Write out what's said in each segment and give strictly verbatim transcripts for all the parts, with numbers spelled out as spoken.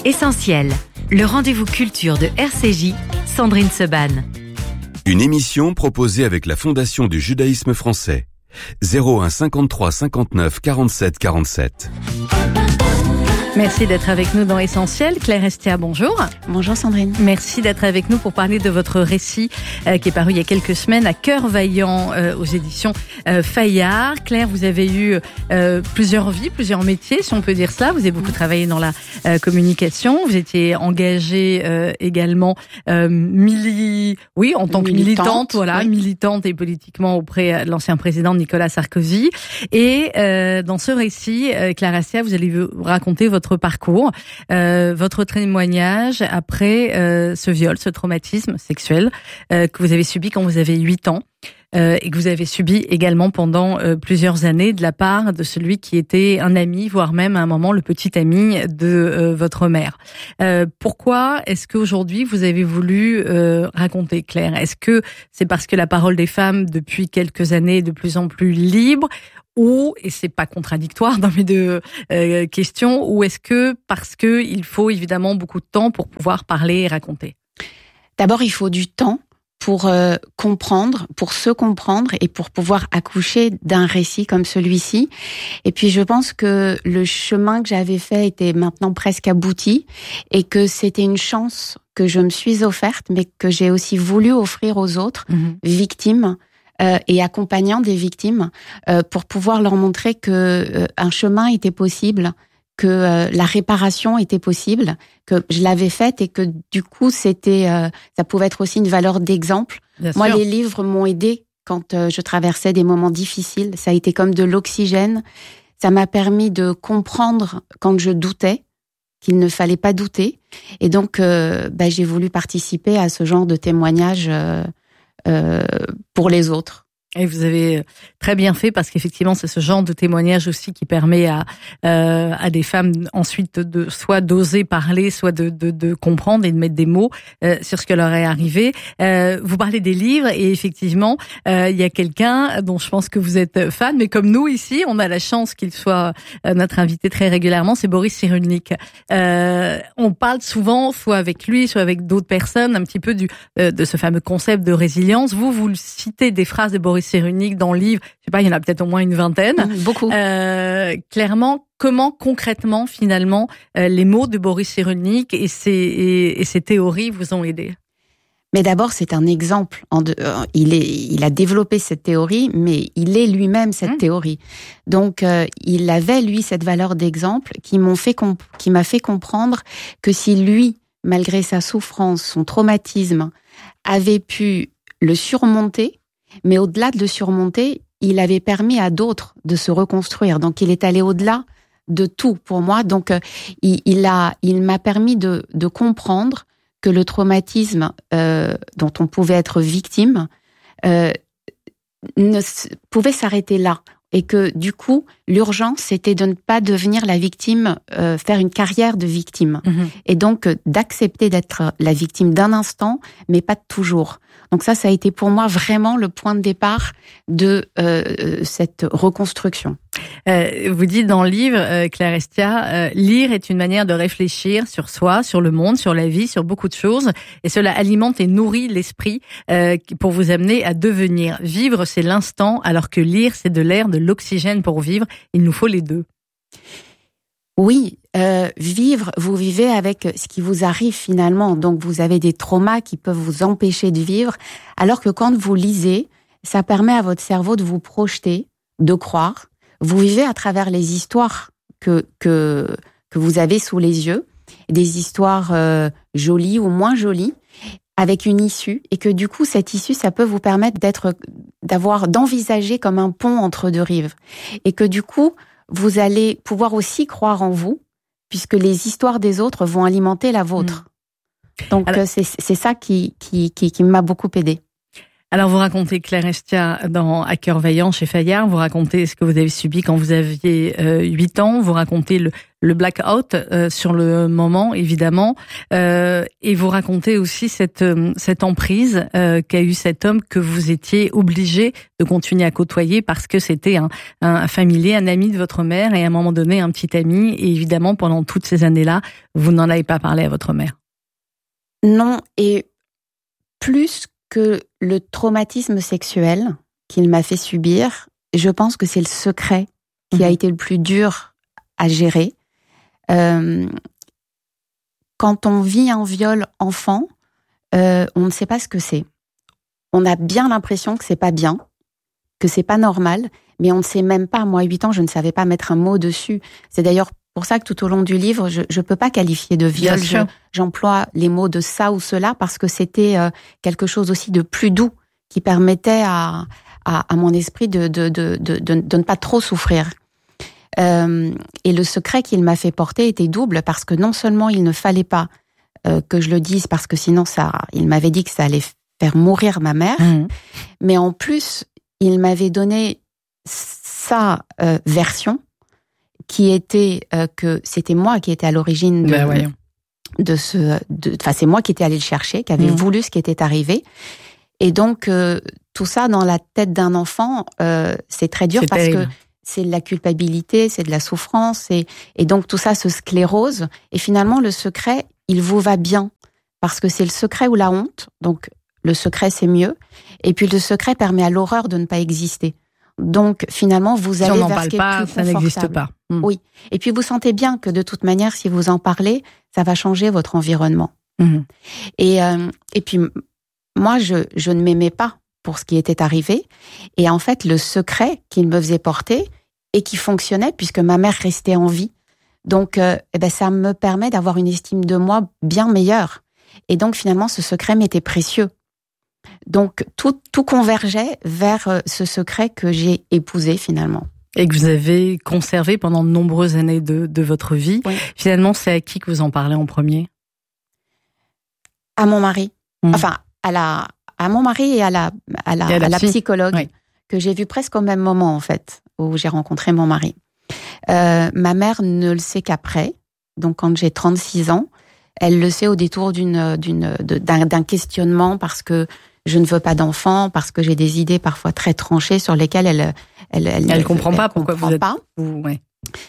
Essentiel, le rendez-vous culture de R C J, Sandrine Seban. Une émission proposée avec la Fondation du judaïsme français. zéro un cinquante-trois cinquante-neuf quarante-sept quarante-sept. Merci d'être avec nous dans Essentiel. Claire Estia, bonjour. Bonjour Sandrine. Merci d'être avec nous pour parler de votre récit euh, qui est paru il y a quelques semaines à Cœur Vaillant euh, aux éditions euh, Fayard. Claire, vous avez eu euh, plusieurs vies, plusieurs métiers, si on peut dire cela. Vous avez beaucoup travaillé dans la euh, communication. Vous étiez engagée euh, également euh, mili... oui, en tant que militante, militante voilà, oui. militante et politiquement auprès de l'ancien président Nicolas Sarkozy. Et euh, dans ce récit, euh, Claire Estia, vous allez vous raconter votre parcours, euh, votre témoignage après euh, ce viol, ce traumatisme sexuel euh, que vous avez subi quand vous avez huit ans euh, et que vous avez subi également pendant euh, plusieurs années de la part de celui qui était un ami, voire même à un moment le petit ami de euh, votre mère. Euh, pourquoi est-ce qu'aujourd'hui vous avez voulu euh, raconter, Claire ? Est-ce que c'est parce que la parole des femmes depuis quelques années est de plus en plus libre ? Ou, et c'est pas contradictoire dans mes deux euh, questions, ou est-ce que parce que il faut évidemment beaucoup de temps pour pouvoir parler et raconter ? D'abord, il faut du temps pour euh, comprendre, pour se comprendre et pour pouvoir accoucher d'un récit comme celui-ci. Et puis, je pense que le chemin que j'avais fait était maintenant presque abouti et que c'était une chance que je me suis offerte, mais que j'ai aussi voulu offrir aux autres mmh. victimes. Euh, et accompagnant des victimes euh, pour pouvoir leur montrer que euh, un chemin était possible, que euh, la réparation était possible, que je l'avais faite et que du coup c'était euh, ça pouvait être aussi une valeur d'exemple. Bien Moi, sûr. Les livres m'ont aidée quand euh, je traversais des moments difficiles. Ça a été comme de l'oxygène. Ça m'a permis de comprendre quand je doutais qu'il ne fallait pas douter. Et donc, euh, bah, j'ai voulu participer à ce genre de témoignage. Euh, Euh, pour les autres. Et vous avez très bien fait parce qu'effectivement c'est ce genre de témoignage aussi qui permet à euh, à des femmes ensuite de soit d'oser parler, soit de de, de comprendre et de mettre des mots euh, sur ce que leur est arrivé. Euh, vous parlez des livres et effectivement euh, il y a quelqu'un dont je pense que vous êtes fan, mais comme nous ici, on a la chance qu'il soit euh, notre invité très régulièrement, c'est Boris Cyrulnik. Euh, on parle souvent, soit avec lui, soit avec d'autres personnes, un petit peu du euh, de ce fameux concept de résilience. Vous vous citez des phrases de Boris Cyrulnik dans le livre, je sais pas, il y en a peut-être au moins une vingtaine. Mmh, beaucoup. Euh, clairement, comment concrètement, finalement, euh, les mots de Boris Cyrulnik et ses, et, et ses théories vous ont aidé ? Mais d'abord, c'est un exemple. En de, euh, il, est, il a développé cette théorie, mais il est lui-même cette mmh. théorie. Donc, euh, il avait, lui, cette valeur d'exemple qui, m'ont fait comp- qui m'a fait comprendre que si lui, malgré sa souffrance, son traumatisme, avait pu le surmonter, mais au-delà de le surmonter, il avait permis à d'autres de se reconstruire. Donc, il est allé au-delà de tout pour moi. Donc, euh, il, il, a, il m'a permis de, de comprendre que le traumatisme euh, dont on pouvait être victime euh, ne s- pouvait s'arrêter là. Et que, du coup, l'urgence, c'était de ne pas devenir la victime, euh, faire une carrière de victime. Mmh. Et donc, euh, d'accepter d'être la victime d'un instant, mais pas de toujours. Donc ça, ça a été pour moi vraiment le point de départ de euh, cette reconstruction. Euh, vous dites dans le livre, euh, Claire Estia, euh, lire est une manière de réfléchir sur soi, sur le monde, sur la vie, sur beaucoup de choses. Et cela alimente et nourrit l'esprit euh, pour vous amener à devenir. Vivre, c'est l'instant, alors que lire, c'est de l'air, de l'oxygène pour vivre. Il nous faut les deux. Oui, euh, vivre, vous vivez avec ce qui vous arrive finalement. Donc, vous avez des traumas qui peuvent vous empêcher de vivre. Alors que quand vous lisez, ça permet à votre cerveau de vous projeter, de croire. Vous vivez à travers les histoires que que que vous avez sous les yeux, des histoires euh, jolies ou moins jolies, avec une issue, et que du coup, cette issue, ça peut vous permettre d'être, d'avoir, d'envisager comme un pont entre deux rives. Et que du coup, vous allez pouvoir aussi croire en vous, puisque les histoires des autres vont alimenter la vôtre. Mmh. Donc, Alors, c'est, c'est ça qui, qui, qui, qui m'a beaucoup aidée. Alors, vous racontez, Claire Estia, dans À Cœur Vaillant, chez Fayard, vous racontez ce que vous avez subi quand vous aviez euh, huit ans, vous racontez le, le blackout euh, sur le moment, évidemment. Euh, et vous racontez aussi cette, cette emprise euh, qu'a eu cet homme que vous étiez obligé de continuer à côtoyer parce que c'était un, un familier, un ami de votre mère et à un moment donné un petit ami. Et évidemment, pendant toutes ces années-là, vous n'en avez pas parlé à votre mère. Non, et plus que le traumatisme sexuel qu'il m'a fait subir, je pense que c'est le secret qui mmh. a été le plus dur à gérer. Euh, quand on vit un viol enfant, euh, on ne sait pas ce que c'est. On a bien l'impression que c'est pas bien, que c'est pas normal, mais on ne sait même pas. Moi, à huit ans, je ne savais pas mettre un mot dessus. C'est d'ailleurs pour ça que tout au long du livre, je ne peux pas qualifier de viol. Je, j'emploie les mots de ça ou cela parce que c'était euh, quelque chose aussi de plus doux qui permettait à, à, à mon esprit de, de, de, de, de, de ne pas trop souffrir. Euh, et le secret qu'il m'a fait porter était double parce que non seulement il ne fallait pas euh, que je le dise parce que sinon ça, il m'avait dit que ça allait faire mourir ma mère, mmh. mais en plus il m'avait donné sa euh, version qui était euh, que c'était moi qui étais à l'origine de, ben de ce, enfin c'est moi qui étais allée le chercher, qui avait mmh. voulu ce qui était arrivé. Et donc, euh, tout ça dans la tête d'un enfant, euh, c'est très dur c'est parce terrible. Que c'est de la culpabilité, c'est de la souffrance, et, et donc tout ça se sclérose. Et finalement, le secret, il vous va bien, parce que c'est le secret ou la honte. Donc, le secret, c'est mieux. Et puis, le secret permet à l'horreur de ne pas exister. Donc, finalement, vous allez si vers ce qui est pas, plus ça confortable. n'existe pas. Mmh. Oui. Et puis, vous sentez bien que de toute manière, si vous en parlez, ça va changer votre environnement. Mmh. Et, euh, et puis... Moi, je, je ne m'aimais pas pour ce qui était arrivé. Et en fait, le secret qu'il me faisait porter et qui fonctionnait, puisque ma mère restait en vie. Donc, euh, eh ben, ça me permet d'avoir une estime de moi bien meilleure. Et donc, finalement, ce secret m'était précieux. Donc, tout, tout convergeait vers euh, ce secret que j'ai épousé, finalement. Et que vous avez conservé pendant de nombreuses années de, de votre vie. Oui. Finalement, c'est à qui que vous en parlez en premier ? À mon mari. Mmh. Enfin, à la à mon mari et à la à la, à la, à la psychologue oui. que j'ai vu presque au même moment en fait où j'ai rencontré mon mari. Euh, ma mère ne le sait qu'après, donc quand j'ai trente-six ans, elle le sait au détour d'une d'une de, d'un, d'un questionnement parce que je ne veux pas d'enfant, parce que j'ai des idées parfois très tranchées sur lesquelles elle elle elle, elle comprend elle, pas elle pourquoi comprend vous êtes pas. Vous, ouais.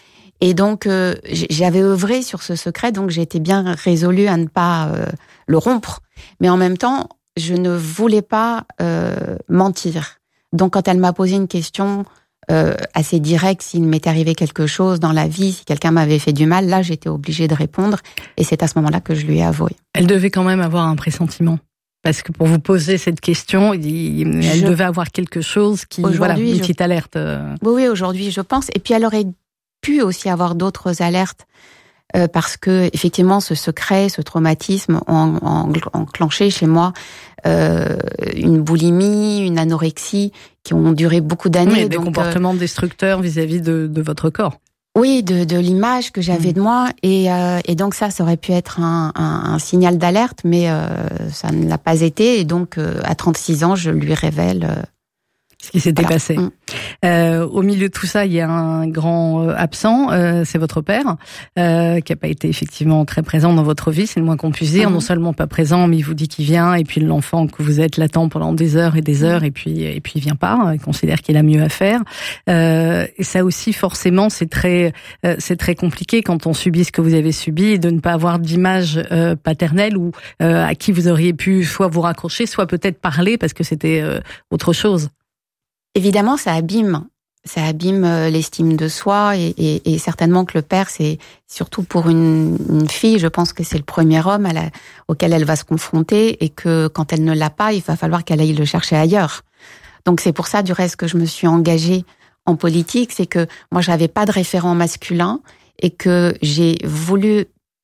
Et donc euh, j'avais œuvré sur ce secret, donc j'ai été bien résolue à ne pas euh, le rompre, mais en même temps je ne voulais pas euh, mentir. Donc, quand elle m'a posé une question euh, assez directe, s'il m'était arrivé quelque chose dans la vie, si quelqu'un m'avait fait du mal, là, j'étais obligée de répondre. Et c'est à ce moment-là que je lui ai avoué. Elle devait quand même avoir un pressentiment. Parce que pour vous poser cette question, elle je... devait avoir quelque chose qui, voilà, une je... petite alerte. Oui, oui, aujourd'hui, je pense. Et puis, elle aurait pu aussi avoir d'autres alertes. Euh, parce que effectivement, ce secret, ce traumatisme ont, ont enclenché chez moi euh, une boulimie, une anorexie qui ont duré beaucoup d'années. Oui, des donc, comportements euh, destructeurs vis-à-vis de, de votre corps. Oui, de, de l'image que j'avais mmh. de moi, et, euh, et donc ça, ça aurait pu être un, un, un signal d'alerte, mais euh, ça ne l'a pas été. Et donc, euh, à trente-six ans, je lui révèle. Euh, Ce qui s'était voilà. passé. Mmh. Euh, au milieu de tout ça, il y a un grand euh, absent, euh, c'est votre père, euh, qui n'a pas été effectivement très présent dans votre vie, c'est le moins qu'on puisse dire. Mmh. Non seulement pas présent, mais il vous dit qu'il vient, et puis l'enfant que vous êtes l'attend pendant des heures et des heures, mmh. et puis et puis il vient pas. Il considère qu'il a mieux à faire. Euh, et ça aussi, forcément, c'est très euh, c'est très compliqué quand on subit ce que vous avez subi, de ne pas avoir d'image euh, paternelle ou euh, à qui vous auriez pu soit vous raccrocher, soit peut-être parler parce que c'était euh, autre chose. Évidemment, ça abîme, ça abîme l'estime de soi et, et, et certainement que le père, c'est surtout pour une, une fille, je pense que c'est le premier homme à la, auquel elle va se confronter et que quand elle ne l'a pas, il va falloir qu'elle aille le chercher ailleurs. Donc c'est pour ça, du reste, que je me suis engagée en politique, c'est que moi, j'avais pas de référent masculin et que j'ai voulu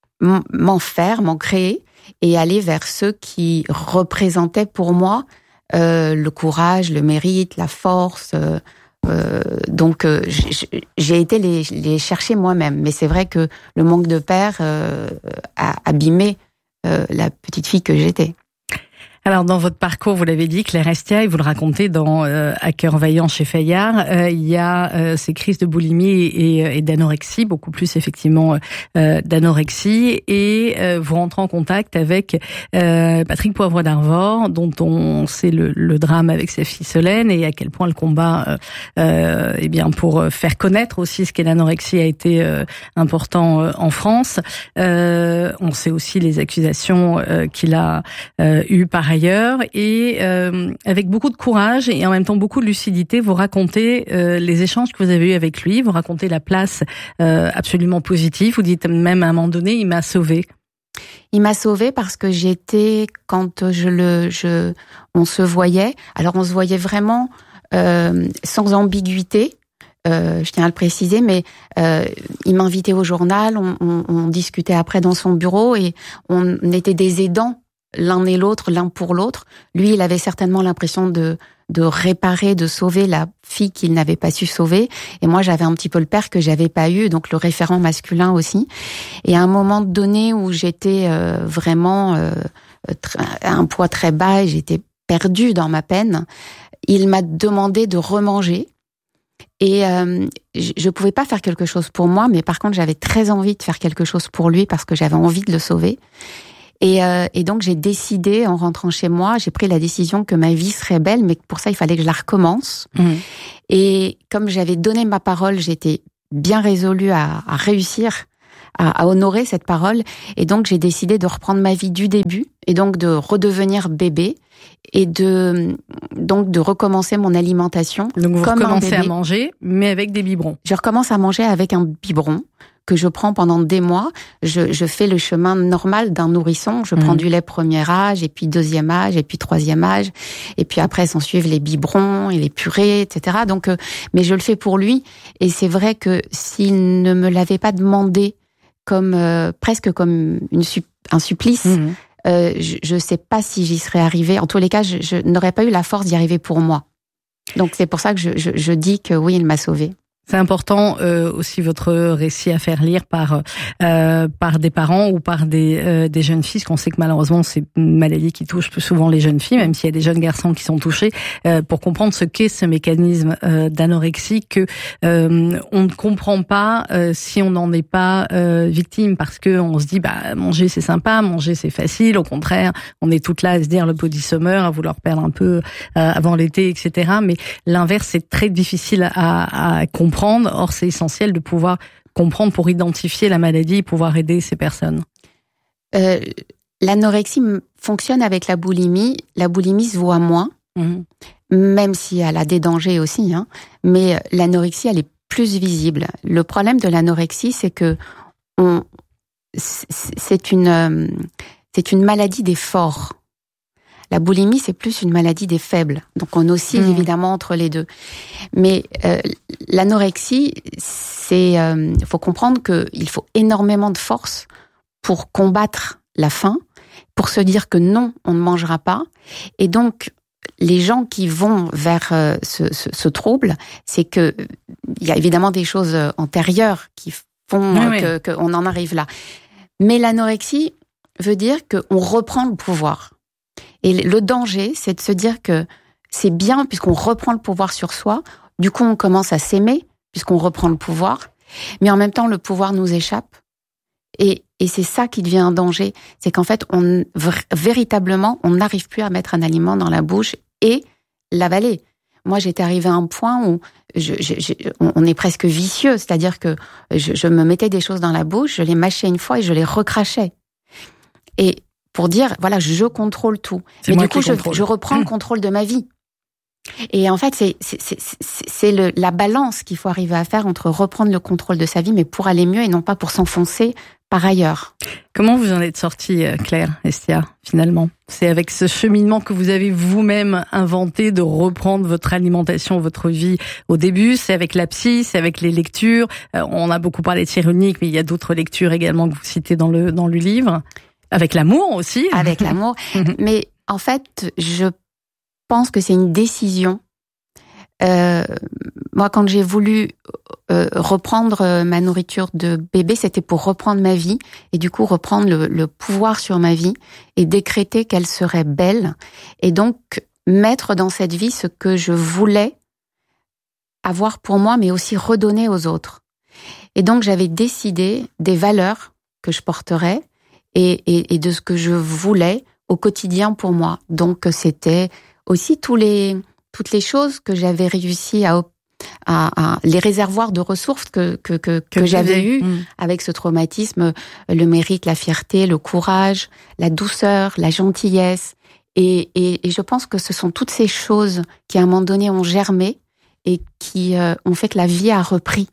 m'en faire, m'en créer et aller vers ceux qui représentaient pour moi Euh, le courage, le mérite, la force. Euh, euh, donc, euh, j'ai été les, les chercher moi-même. Mais c'est vrai que le manque de père euh, a abîmé euh, la petite fille que j'étais. Alors, dans votre parcours, vous l'avez dit, Claire Estia, et vous le racontez dans euh, À cœur vaillant chez Fayard, euh, il y a euh, ces crises de boulimie et, et d'anorexie, beaucoup plus effectivement euh, d'anorexie, et euh, vous rentrez en contact avec euh, Patrick Poivre d'Arvor, dont on sait le, le drame avec sa fille Solène, et à quel point le combat, euh, euh, eh bien, pour faire connaître aussi ce qu'est l'anorexie a été euh, important euh, en France. Euh, on sait aussi les accusations euh, qu'il a euh, eues par ailleurs, et euh, avec beaucoup de courage et en même temps beaucoup de lucidité, vous racontez euh, les échanges que vous avez eus avec lui, vous racontez la place euh, absolument positive, vous dites même à un moment donné, il m'a sauvée. Il m'a sauvée parce que j'étais, quand je le, je, on se voyait, alors on se voyait vraiment euh, sans ambiguïté, euh, je tiens à le préciser, mais euh, il m'invitait au journal, on, on, on discutait après dans son bureau et on était des aidants l'un et l'autre, l'un pour l'autre. Lui, il avait certainement l'impression de de réparer, de sauver la fille qu'il n'avait pas su sauver. Et moi, j'avais un petit peu le père que j'avais pas eu, donc le référent masculin aussi. Et à un moment donné où j'étais euh, vraiment euh, à un poids très bas et j'étais perdue dans ma peine, il m'a demandé de remanger. Et euh, je pouvais pas faire quelque chose pour moi, mais par contre, j'avais très envie de faire quelque chose pour lui parce que j'avais envie de le sauver. Et, euh, et donc j'ai décidé, en rentrant chez moi, j'ai pris la décision que ma vie serait belle, mais pour ça il fallait que je la recommence. Mmh. Et comme j'avais donné ma parole, j'étais bien résolue à, à réussir à, à honorer cette parole. Et donc j'ai décidé de reprendre ma vie du début, et donc de redevenir bébé, et de donc de recommencer mon alimentation. Donc vous comme recommencez à manger, mais avec des biberons. Je recommence à manger avec un biberon que je prends pendant des mois. Je, je fais le chemin normal d'un nourrisson. Je mmh. prends du lait premier âge, et puis deuxième âge, et puis troisième âge. Et puis après, s'en suivent les biberons et les purées, et cetera. Donc, euh, mais je le fais pour lui. Et c'est vrai que s'il ne me l'avait pas demandé comme, euh, presque comme une, un supplice, mmh. euh, je ne sais pas si j'y serais arrivée. En tous les cas, je, je n'aurais pas eu la force d'y arriver pour moi. Donc c'est pour ça que je, je, je dis que oui, il m'a sauvée. C'est important euh, aussi votre récit à faire lire par euh, par des parents ou par des euh, des jeunes filles, parce qu'on sait que malheureusement c'est une maladie qui touche plus souvent les jeunes filles, même s'il y a des jeunes garçons qui sont touchés, euh, pour comprendre ce qu'est ce mécanisme euh, d'anorexie que euh, on ne comprend pas euh, si on n'en est pas euh, victime, parce que on se dit bah manger c'est sympa, manger c'est facile, au contraire on est toutes là à se dire le body summer, à vouloir perdre un peu euh, avant l'été, et cetera. Mais l'inverse c'est très difficile à, à comprendre. Or, c'est essentiel de pouvoir comprendre pour identifier la maladie et pouvoir aider ces personnes. Euh, l'anorexie fonctionne avec la boulimie. La boulimie se voit moins, mmh. même si elle a des dangers aussi. Hein. Mais l'anorexie, elle est plus visible. Le problème de l'anorexie, c'est que on, c'est une, c'est une maladie des forts. La boulimie, c'est plus une maladie des faibles. Donc, on oscille mmh. évidemment entre les deux. Mais euh, l'anorexie, c'est, euh, faut comprendre qu'il faut énormément de force pour combattre la faim, pour se dire que non, on ne mangera pas. Et donc, les gens qui vont vers euh, ce, ce, ce trouble, c'est que il y a évidemment des choses antérieures qui font oui, que, oui. qu'on en arrive là. Mais l'anorexie veut dire qu'on reprend le pouvoir. Et le danger, c'est de se dire que c'est bien puisqu'on reprend le pouvoir sur soi. Du coup, on commence à s'aimer puisqu'on reprend le pouvoir. Mais en même temps, le pouvoir nous échappe. Et, et c'est ça qui devient un danger. C'est qu'en fait, on, véritablement, on n'arrive plus à mettre un aliment dans la bouche et l'avaler. Moi, j'étais arrivée à un point où je, je, je, on est presque vicieux. C'est-à-dire que je, je me mettais des choses dans la bouche, je les mâchais une fois et je les recrachais. Et pour dire, voilà, je contrôle tout. C'est Mais moi du coup, qui je, contrôle. je reprends mmh. le contrôle de ma vie. Et en fait, c'est, c'est, c'est, c'est, c'est le, la balance qu'il faut arriver à faire entre reprendre le contrôle de sa vie, mais pour aller mieux et non pas pour s'enfoncer par ailleurs. Comment vous en êtes sortie, Claire Estia, finalement ? C'est avec ce cheminement que vous avez vous-même inventé de reprendre votre alimentation, votre vie au début. C'est avec la psy, c'est avec les lectures. On a beaucoup parlé de Cyrulnik, mais il y a d'autres lectures également que vous citez dans le, dans le livre. Avec l'amour aussi. Avec l'amour. Mais en fait, je pense que c'est une décision. Euh, Moi, quand j'ai voulu euh, reprendre ma nourriture de bébé, c'était pour reprendre ma vie et du coup reprendre le, le pouvoir sur ma vie et décréter qu'elle serait belle et donc mettre dans cette vie ce que je voulais avoir pour moi, mais aussi redonner aux autres. Et donc, j'avais décidé des valeurs que je porterais et, et, et de ce que je voulais au quotidien pour moi. Donc, c'était aussi tous les, toutes les choses que j'avais réussi à, à, à les réservoirs de ressources que, que, que, que, que j'avais eues mmh. avec ce traumatisme, le mérite, la fierté, le courage, la douceur, la gentillesse. Et, et, et je pense que ce sont toutes ces choses qui, à un moment donné, ont germé et qui euh, ont fait que la vie a repris.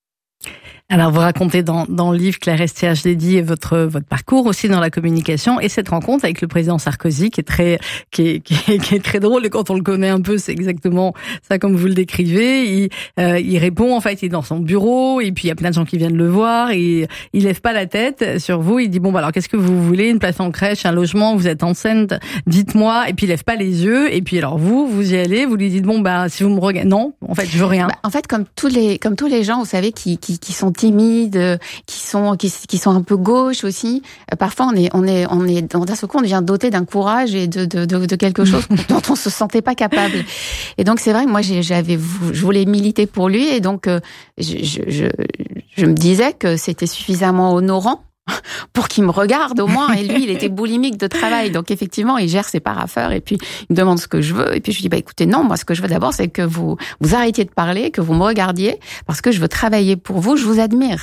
Alors, vous racontez dans, dans le livre, Claire Estiage dédie, votre, votre parcours aussi dans la communication et cette rencontre avec le président Sarkozy qui est très, qui est, qui est, qui est très drôle et quand on le connaît un peu, c'est exactement ça comme vous le décrivez. Il, euh, il répond, en fait, il est dans son bureau et puis il y a plein de gens qui viennent le voir et il lève pas la tête sur vous. Il dit, bon, bah, alors, qu'est-ce que vous voulez? Une place en crèche, un logement, vous êtes enceinte, dites-moi. Et puis il lève pas les yeux et puis alors vous, vous y allez, vous lui dites, bon, bah, si vous me regardez, non, en fait, je veux rien. Bah, en fait, comme tous les, comme tous les gens, vous savez, qui, qui, qui sont timides, qui sont qui, qui sont un peu gauches aussi. Parfois, on est on est on est dans un secours, on devient doté d'un courage et de de de, de quelque chose dont on se sentait pas capable. Et donc c'est vrai que moi j'avais je voulais militer pour lui et donc je je je, je me disais que c'était suffisamment honorant pour qu'il me regarde au moins. Et lui, il était boulimique de travail. Donc, effectivement, il gère ses parapheurs et puis il me demande ce que je veux. Et puis, je lui dis, bah, écoutez, non, moi, ce que je veux d'abord, c'est que vous, vous arrêtiez de parler, que vous me regardiez parce que je veux travailler pour vous, je vous admire.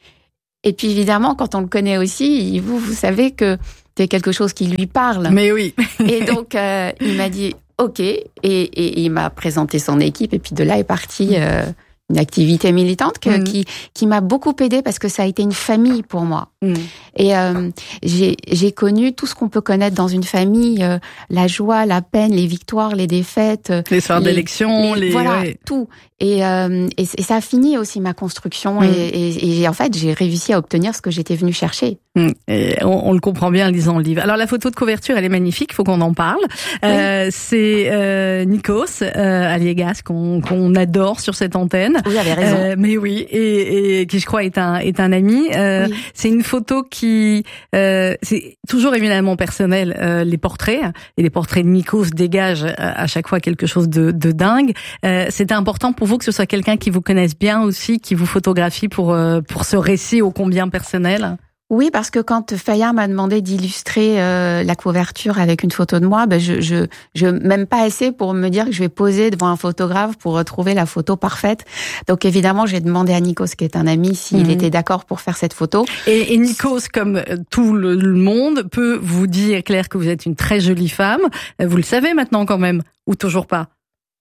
Et puis, évidemment, quand on le connaît aussi, vous, vous savez que c'est quelque chose qui lui parle. Mais oui. Et donc, euh, il m'a dit, OK. Et, et, et il m'a présenté son équipe. Et puis, de là est parti, euh, une activité militante que, mmh. qui qui m'a beaucoup aidée parce que ça a été une famille pour moi. Mmh. Et euh, j'ai j'ai connu tout ce qu'on peut connaître dans une famille, euh, la joie, la peine, les victoires, les défaites, les soirs d'élection, les, les voilà ouais. tout. Et, euh, et et ça a fini aussi ma construction. Mmh. Et, et, et en fait, j'ai réussi à obtenir ce que j'étais venue chercher. Mmh. Et on, on le comprend bien en lisant le livre. Alors la photo de couverture, elle est magnifique. Il faut qu'on en parle. Oui. Euh, c'est euh, Nikos euh, Aliagas qu'on qu'on adore sur cette antenne. Vous avez raison. Euh, mais oui, et, et qui je crois est un est un ami. Euh, oui. C'est une photo qui euh, c'est toujours éminemment personnel. Euh, les portraits et les portraits de Nikos dégagent à chaque fois quelque chose de, de dingue. Euh, C'était important pour vous que ce soit quelqu'un qui vous connaisse bien aussi, qui vous photographie pour euh, pour ce récit ô combien personnel. Oui, parce que quand Fayard m'a demandé d'illustrer euh, la couverture avec une photo de moi, ben je je je même pas assez pour me dire que je vais poser devant un photographe pour retrouver la photo parfaite. Donc évidemment, j'ai demandé à Nikos, qui est un ami, s'il mmh. était d'accord pour faire cette photo. Et, et Nikos, comme tout le, le monde, peut vous dire, Claire, que vous êtes une très jolie femme. Vous le savez maintenant quand même, ou toujours pas?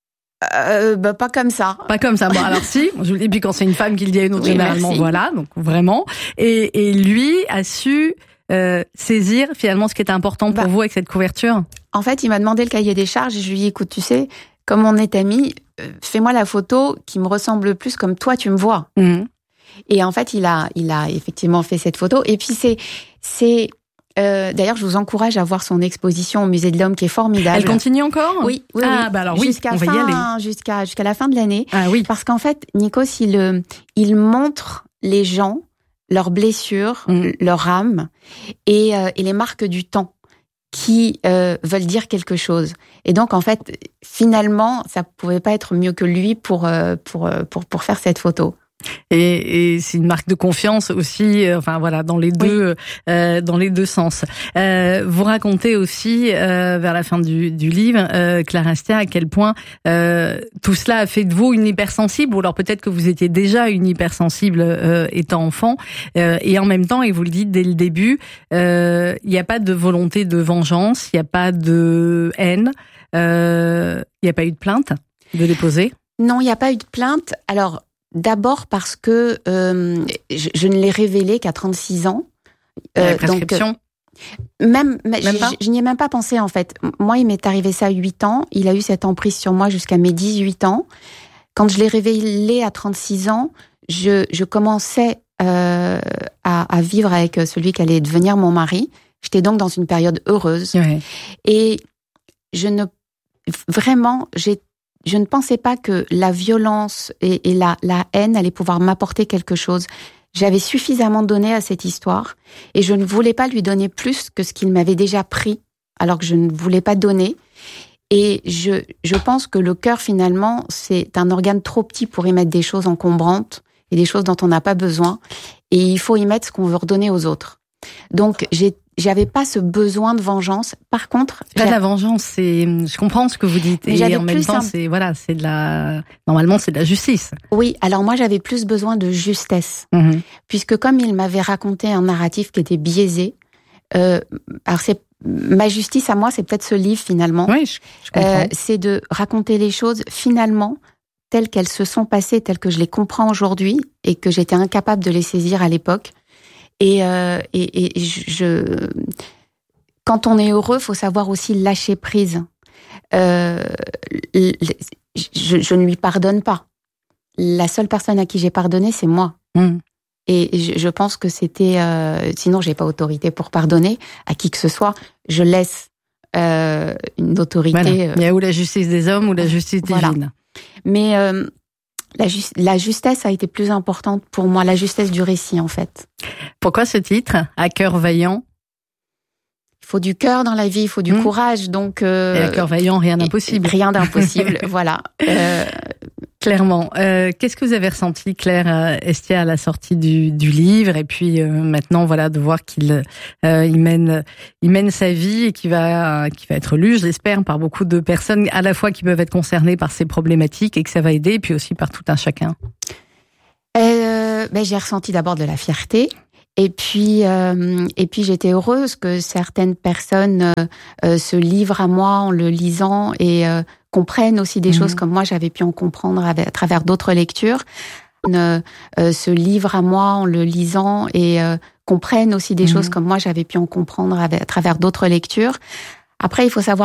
Euh, bah, pas comme ça. Pas comme ça. Bon, alors si. Je vous dis, puis quand c'est une femme qui le dit à une autre, oui, généralement, merci. Voilà. Donc, vraiment. Et, et lui a su, euh, saisir, finalement, ce qui était important pour bah, vous avec cette couverture. En fait, il m'a demandé le cahier des charges et je lui ai dit, écoute, tu sais, comme on est amis, euh, fais-moi la photo qui me ressemble le plus comme toi, tu me vois. Mmh. Et en fait, il a, il a effectivement fait cette photo. Et puis, c'est, c'est, Euh, d'ailleurs, je vous encourage à voir son exposition au Musée de l'Homme qui est formidable. Elle continue encore ? Oui, oui, ah, oui. Bah alors oui, jusqu'à on va fin, y aller. Jusqu'à, jusqu'à la fin de l'année. Ah oui. Parce qu'en fait, Nikos, il, il montre les gens, leurs blessures, mmh. leur âme et, euh, et les marques du temps qui euh, veulent dire quelque chose. Et donc, en fait, finalement, ça pouvait pas être mieux que lui pour, euh, pour, pour, pour faire cette photo. Et, et c'est une marque de confiance aussi, euh, enfin voilà, dans les deux, oui. euh, dans les deux sens. Euh, vous racontez aussi euh, vers la fin du, du livre, euh, Claire Estiage, à quel point euh, tout cela a fait de vous une hypersensible, ou alors peut-être que vous étiez déjà une hypersensible euh, étant enfant, euh, et en même temps, et vous le dites dès le début, il euh, n'y a pas de volonté de vengeance, il n'y a pas de haine, il euh, n'y a pas eu de plainte de déposer. Non, il n'y a pas eu de plainte. Alors. D'abord parce que euh, je, je ne l'ai révélé qu'à trente-six ans. Euh, la prescription. Donc, même, même je, pas je, je n'y ai même pas pensé en fait. Moi, il m'est arrivé ça à huit ans. Il a eu cette emprise sur moi jusqu'à mes dix-huit ans. Quand je l'ai révélé à trente-six ans, je, je commençais euh, à, à vivre avec celui qui allait devenir mon mari. J'étais donc dans une période heureuse. Ouais. Et je ne... Vraiment, j'ai je ne pensais pas que la violence et, et la, la haine allaient pouvoir m'apporter quelque chose. J'avais suffisamment donné à cette histoire et je ne voulais pas lui donner plus que ce qu'il m'avait déjà pris, alors que je ne voulais pas donner. Et je, je pense que le cœur, finalement, c'est un organe trop petit pour y mettre des choses encombrantes et des choses dont on n'a pas besoin. Et il faut y mettre ce qu'on veut redonner aux autres. Donc, j'ai, j'avais pas ce besoin de vengeance. Par contre, pas de la vengeance, c'est, je comprends ce que vous dites. Mais et en même temps, un... c'est voilà, c'est de la, normalement, c'est de la justice. Oui, alors moi, j'avais plus besoin de justesse, mmh. puisque comme il m'avait raconté un narratif qui était biaisé, euh, alors c'est ma justice à moi, c'est peut-être ce livre finalement. Oui, je, je comprends. Euh, c'est de raconter les choses finalement telles qu'elles se sont passées, telles que je les comprends aujourd'hui et que j'étais incapable de les saisir à l'époque. Et, euh, et, et je, quand on est heureux, faut savoir aussi lâcher prise. Euh, je, je ne lui pardonne pas. La seule personne à qui j'ai pardonné, c'est moi. Mmh. Et je, je pense que c'était... Euh, sinon, j'ai pas autorité pour pardonner à qui que ce soit. Je laisse euh, une autorité... Voilà. Euh, Il y a ou la justice des hommes ou la justice voilà. divine. Mais euh, la, ju- la justesse a été plus importante pour moi, la justesse du récit, en fait. Pourquoi ce titre, À cœur vaillant? Il faut du cœur dans la vie, il faut du mmh. courage. Donc, euh, et à cœur vaillant, rien d'impossible. Rien d'impossible, voilà. Euh, Clairement. Euh, qu'est-ce que vous avez ressenti, Claire euh, Estia, à la sortie du, du livre, et puis euh, maintenant, voilà, de voir qu'il euh, il mène, il mène sa vie et qui va, qui va être lu, je l'espère, par beaucoup de personnes, à la fois qui peuvent être concernées par ces problématiques et que ça va aider, et puis aussi par tout un chacun. Euh, ben, j'ai ressenti d'abord de la fierté. Et puis, euh, et puis j'étais heureuse que certaines personnes euh, euh, se livrent à moi en le lisant et euh, comprennent aussi des mmh. choses comme moi j'avais pu en comprendre à, à travers d'autres lectures. Euh, euh, se livrent à moi en le lisant et euh, comprennent aussi des mmh. choses comme moi j'avais pu en comprendre à, à travers d'autres lectures. Après, il faut savoir